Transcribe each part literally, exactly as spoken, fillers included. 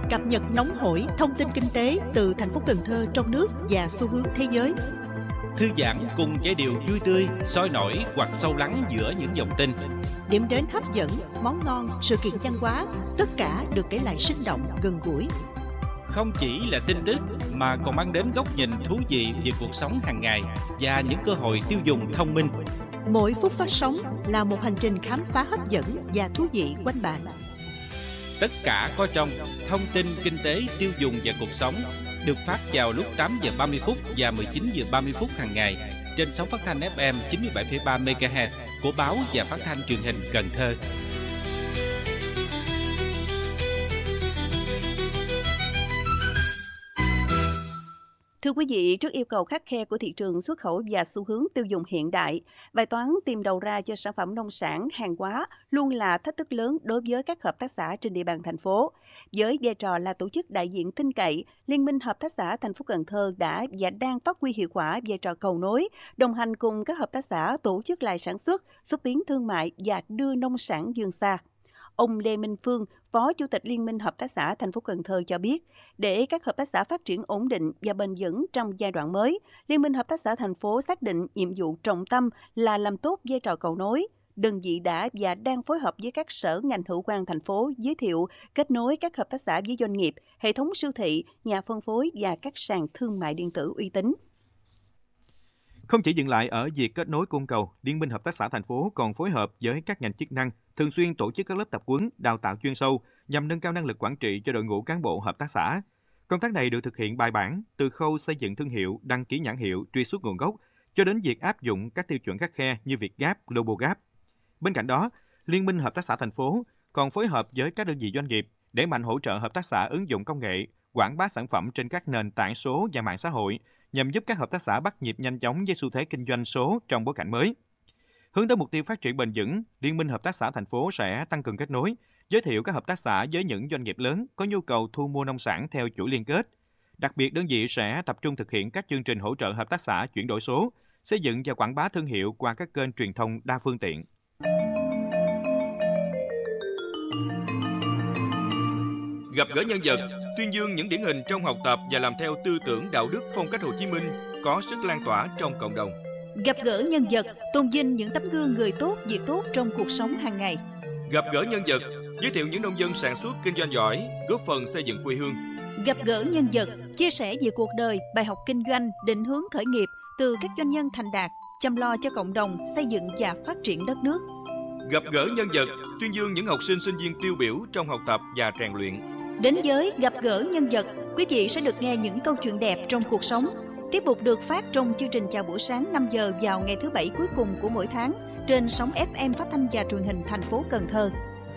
cập nhật nóng hổi thông tin kinh tế từ thành phố Cần Thơ trong nước và xu hướng thế giới. Thư giãn cùng giai điệu vui tươi, sôi nổi hoặc sâu lắng giữa những dòng tin. Điểm đến hấp dẫn, món ngon, sự kiện văn hóa, tất cả được kể lại sinh động, gần gũi. Không chỉ là tin tức mà còn mang đến góc nhìn thú vị về cuộc sống hàng ngày và những cơ hội tiêu dùng thông minh. Mỗi phút phát sóng là một hành trình khám phá hấp dẫn và thú vị quanh bạn. Tất cả có trong thông tin kinh tế tiêu dùng và cuộc sống, được phát vào lúc tám giờ ba mươi phút và mười chín giờ ba mươi phút hàng ngày trên sóng phát thanh ép em chín mươi bảy phẩy ba mê ga héc của báo và phát thanh truyền hình Cần Thơ. Thưa quý vị, trước yêu cầu khắt khe của thị trường xuất khẩu và xu hướng tiêu dùng hiện đại, bài toán tìm đầu ra cho sản phẩm nông sản, hàng hóa luôn là thách thức lớn đối với các hợp tác xã trên địa bàn thành phố. Với vai trò là tổ chức đại diện tin cậy, Liên minh Hợp tác xã thành phố Cần Thơ đã và đang phát huy hiệu quả vai trò cầu nối, đồng hành cùng các hợp tác xã tổ chức lại sản xuất, xúc tiến thương mại và đưa nông sản vươn xa. Ông Lê Minh Phương, Phó Chủ tịch Liên minh Hợp tác xã thành phố Cần Thơ cho biết, để các hợp tác xã phát triển ổn định và bền vững trong giai đoạn mới, Liên minh Hợp tác xã thành phố xác định nhiệm vụ trọng tâm là làm tốt vai trò cầu nối. Đơn vị đã và đang phối hợp với các sở ngành hữu quan thành phố giới thiệu, kết nối các hợp tác xã với doanh nghiệp, hệ thống siêu thị, nhà phân phối và các sàn thương mại điện tử uy tín. Không chỉ dừng lại ở việc kết nối cung cầu, Liên minh Hợp tác xã thành phố còn phối hợp với các ngành chức năng, thường xuyên tổ chức các lớp tập huấn, đào tạo chuyên sâu nhằm nâng cao năng lực quản trị cho đội ngũ cán bộ hợp tác xã. Công tác này được thực hiện bài bản, từ khâu xây dựng thương hiệu, đăng ký nhãn hiệu, truy xuất nguồn gốc, cho đến việc áp dụng các tiêu chuẩn khắt khe như Việt Gap, Global Gap. Bên cạnh đó, Liên minh Hợp tác xã thành phố còn phối hợp với các đơn vị doanh nghiệp để mạnh hỗ trợ hợp tác xã ứng dụng công nghệ, quảng bá sản phẩm trên các nền tảng số và mạng xã hội, nhằm giúp các hợp tác xã bắt nhịp nhanh chóng với xu thế kinh doanh số trong bối cảnh mới. Hướng tới mục tiêu phát triển bền vững, Liên minh Hợp tác xã thành phố sẽ tăng cường kết nối, giới thiệu các hợp tác xã với những doanh nghiệp lớn có nhu cầu thu mua nông sản theo chuỗi liên kết. Đặc biệt, đơn vị sẽ tập trung thực hiện các chương trình hỗ trợ hợp tác xã chuyển đổi số, xây dựng và quảng bá thương hiệu qua các kênh truyền thông đa phương tiện. Gặp gỡ nhân vật, tuyên dương những điển hình trong học tập và làm theo tư tưởng đạo đức phong cách Hồ Chí Minh có sức lan tỏa trong cộng đồng. Gặp gỡ nhân vật, tôn vinh những tấm gương người tốt, việc tốt trong cuộc sống hàng ngày. Gặp gỡ nhân vật, giới thiệu những nông dân sản xuất kinh doanh giỏi, góp phần xây dựng quê hương. Gặp gỡ nhân vật, chia sẻ về cuộc đời, bài học kinh doanh, định hướng khởi nghiệp từ các doanh nhân thành đạt, chăm lo cho cộng đồng, xây dựng và phát triển đất nước. Gặp gỡ nhân vật, tuyên dương những học sinh sinh viên tiêu biểu trong học tập và rèn luyện. Đến với Gặp gỡ nhân vật, quý vị sẽ được nghe những câu chuyện đẹp trong cuộc sống. Tiếp tục được phát trong chương trình Chào buổi sáng năm giờ vào ngày thứ Bảy cuối cùng của mỗi tháng trên sóng ép em phát thanh và truyền hình thành phố Cần Thơ.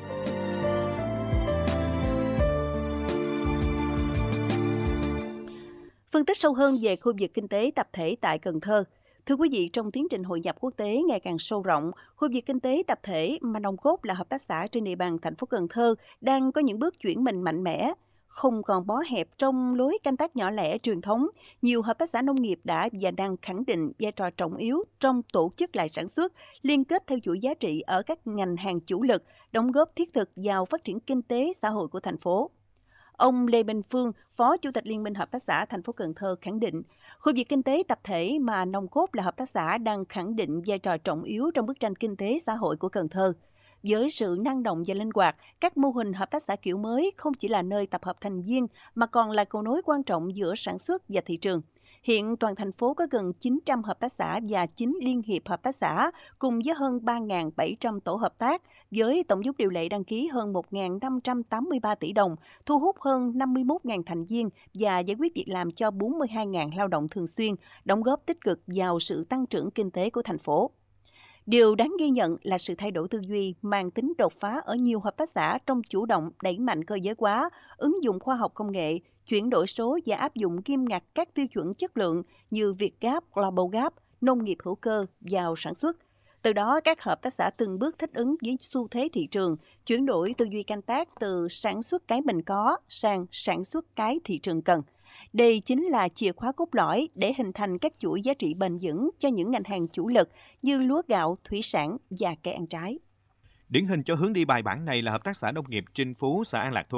Phân tích sâu hơn về khu vực kinh tế tập thể tại Cần Thơ. Thưa quý vị, trong tiến trình hội nhập quốc tế ngày càng sâu rộng, khu vực kinh tế tập thể mà nòng cốt là hợp tác xã trên địa bàn thành phố Cần Thơ đang có những bước chuyển mình mạnh mẽ. Không còn bó hẹp trong lối canh tác nhỏ lẻ truyền thống, nhiều hợp tác xã nông nghiệp đã và đang khẳng định vai trò trọng yếu trong tổ chức lại sản xuất, liên kết theo chuỗi giá trị ở các ngành hàng chủ lực, đóng góp thiết thực vào phát triển kinh tế xã hội của thành phố. Ông Lê Minh Phương, Phó Chủ tịch Liên minh Hợp tác xã thành phố Cần Thơ khẳng định, khu vực kinh tế tập thể mà nòng cốt là hợp tác xã đang khẳng định vai trò trọng yếu trong bức tranh kinh tế xã hội của Cần Thơ. Với sự năng động và linh hoạt, các mô hình hợp tác xã kiểu mới không chỉ là nơi tập hợp thành viên mà còn là cầu nối quan trọng giữa sản xuất và thị trường. Hiện toàn thành phố có gần chín trăm hợp tác xã và chín liên hiệp hợp tác xã cùng với hơn ba nghìn bảy trăm tổ hợp tác với tổng vốn điều lệ đăng ký hơn một nghìn năm trăm tám mươi ba tỷ đồng, thu hút hơn năm mươi mốt nghìn thành viên và giải quyết việc làm cho bốn mươi hai nghìn lao động thường xuyên, đóng góp tích cực vào sự tăng trưởng kinh tế của thành phố. Điều đáng ghi nhận là sự thay đổi tư duy mang tính đột phá ở nhiều hợp tác xã trong chủ động đẩy mạnh cơ giới hóa, ứng dụng khoa học công nghệ, chuyển đổi số và áp dụng nghiêm ngặt các tiêu chuẩn chất lượng như Việt Gap, Global Gap, nông nghiệp hữu cơ vào sản xuất. Từ đó, các hợp tác xã từng bước thích ứng với xu thế thị trường, chuyển đổi tư duy canh tác từ sản xuất cái mình có sang sản xuất cái thị trường cần. Đây chính là chìa khóa cốt lõi để hình thành các chuỗi giá trị bền vững cho những ngành hàng chủ lực như lúa gạo, thủy sản và cây ăn trái. Điển hình cho hướng đi bài bản này là Hợp tác xã Nông nghiệp Trinh Phú, xã An Lạc Thôn,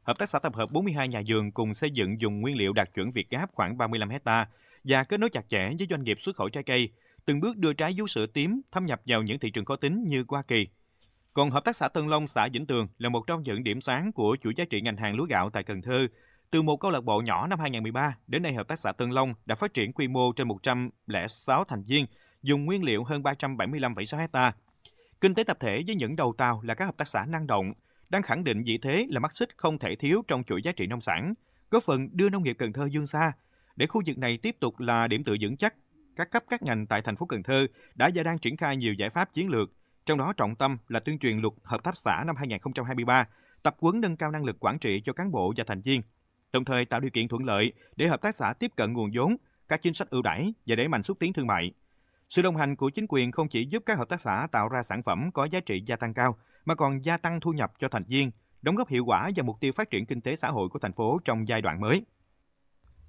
hợp tác xã tập hợp bốn mươi hai nhà vườn cùng xây dựng vùng nguyên liệu đạt chuẩn Việt Gáp khoảng ba mươi lăm héc-ta và kết nối chặt chẽ với doanh nghiệp xuất khẩu trái cây, từng bước đưa trái vú sữa tím thâm nhập vào những thị trường khó tính như Hoa Kỳ. Còn hợp tác xã Tân Long, xã Vĩnh Tường là một trong những điểm sáng của chuỗi giá trị ngành hàng lúa gạo tại Cần Thơ. Từ một câu lạc bộ nhỏ năm hai không một ba, đến nay hợp tác xã Tân Long đã phát triển quy mô trên một trăm lẻ sáu thành viên, dùng nguyên liệu hơn ba trăm bảy mươi lăm phẩy sáu héc-ta. Kinh tế tập thể với những đầu tàu là các hợp tác xã năng động, đang khẳng định vị thế là mắt xích không thể thiếu trong chuỗi giá trị nông sản, góp phần đưa nông nghiệp Cần Thơ vươn xa. Để khu vực này tiếp tục là điểm tựa vững chắc, các cấp các ngành tại thành phố Cần Thơ đã và đang triển khai nhiều giải pháp chiến lược, trong đó trọng tâm là tuyên truyền luật hợp tác xã năm hai không hai ba, tập huấn nâng cao năng lực quản trị cho cán bộ và thành viên, đồng thời tạo điều kiện thuận lợi để hợp tác xã tiếp cận nguồn vốn, các chính sách ưu đãi và đẩy mạnh xúc tiến thương mại. Sự đồng hành của chính quyền không chỉ giúp các hợp tác xã tạo ra sản phẩm có giá trị gia tăng cao, mà còn gia tăng thu nhập cho thành viên, đóng góp hiệu quả vào mục tiêu phát triển kinh tế xã hội của thành phố trong giai đoạn mới.